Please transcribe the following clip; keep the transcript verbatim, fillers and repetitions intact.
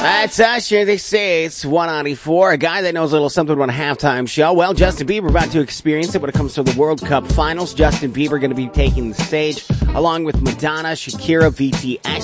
That's Usher. They say it's one ninety-four. A guy that knows a little something about a halftime show. Well, Justin Bieber about to experience it when it comes to the World Cup finals. Justin Bieber going to be taking the stage along with Madonna, Shakira, V T X.